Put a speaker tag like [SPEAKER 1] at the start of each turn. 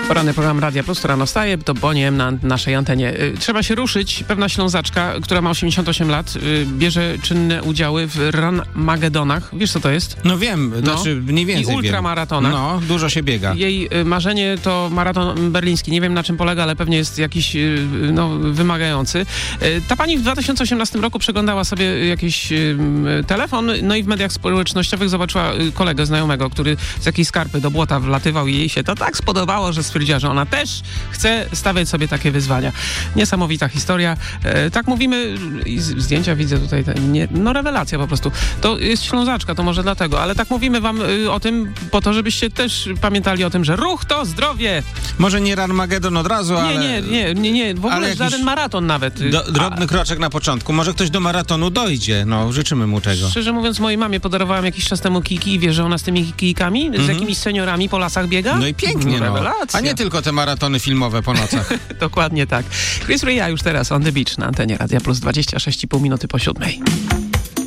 [SPEAKER 1] Poranny program Radia Plus, rano wstaje, to Boniem na naszej antenie. Trzeba się ruszyć. Pewna Ślązaczka, która ma 88 lat, bierze czynne udziały w Run-Magedonach. Wiesz, co to jest?
[SPEAKER 2] No wiem, znaczy mniej więcej
[SPEAKER 1] I ultramaratonach.
[SPEAKER 2] No, dużo się biega.
[SPEAKER 1] Jej marzenie to maraton berliński. Nie wiem, na czym polega, ale pewnie jest jakiś wymagający. Ta pani w 2018 roku przeglądała sobie jakiś telefon, no i w mediach społecznościowych zobaczyła kolegę znajomego, który z jakiejś skarpy do błota wlatywał i jej się to tak spodobało, że stwierdziła, że ona też chce stawiać sobie takie wyzwania. Niesamowita historia. Tak mówimy, i zdjęcia widzę tutaj, rewelacja po prostu. To jest Ślązaczka, to może dlatego, ale tak mówimy wam o tym po to, żebyście też pamiętali o tym, że ruch to zdrowie.
[SPEAKER 2] Może nie Run-Magedon od razu, ale...
[SPEAKER 1] Nie, w ogóle żaden maraton nawet.
[SPEAKER 2] Drobny kroczek na początku. Może ktoś do maratonu dojdzie, no życzymy mu tego.
[SPEAKER 1] Szczerze mówiąc, mojej mamie podarowałem jakiś czas temu kijki i wiesz, że ona z tymi kijkami, z jakimiś seniorami po lasach biega.
[SPEAKER 2] No i pięknie,
[SPEAKER 1] rewelacja.
[SPEAKER 2] A nie tylko te maratony filmowe po nocach.
[SPEAKER 1] Dokładnie tak. Chris Rea już teraz on the beach na antenie Radia Plus 26,5 minuty po 7.